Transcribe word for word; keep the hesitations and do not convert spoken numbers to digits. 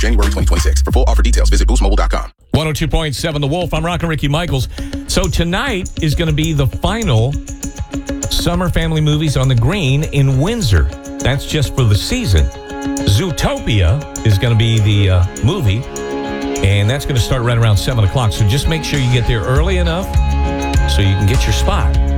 January twenty twenty-six. For full offer details, visit boost mobile dot com. one oh two point seven The Wolf. I'm Rockin' Ricky Michaels. So tonight is going to be the final Summer Family Movies on the Green in Windsor. That's just for the season. Zootopia is going to be the uh, movie, and that's going to start right around seven o'clock. So just make sure you get there early enough so you can get your spot.